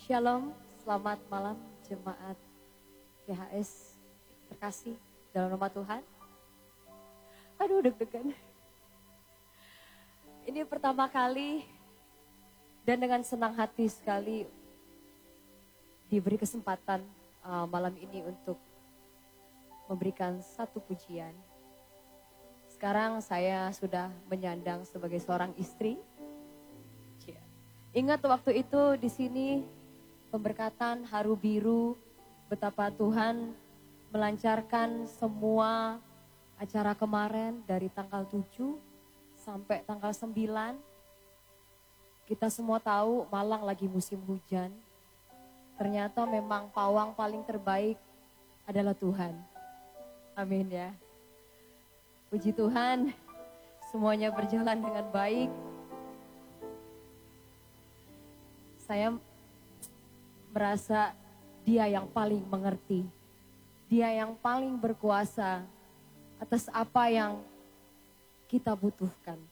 Shalom, selamat malam jemaat PHS terkasih dalam nama Tuhan. Aduh deg-degan. Ini pertama kali dan dengan senang hati sekali diberi kesempatan malam ini untuk memberikan satu pujian. Sekarang saya sudah menyandang sebagai seorang istri. Ingat waktu itu di sini pemberkatan haru biru, betapa Tuhan melancarkan semua acara kemarin dari tanggal 7 sampai tanggal 9. Kita semua tahu Malang lagi musim hujan. Ternyata memang pawang paling terbaik adalah Tuhan. Amin ya. Puji Tuhan, semuanya berjalan dengan baik. Saya merasa Dia yang paling mengerti. Dia yang paling berkuasa atas apa yang kita butuhkan.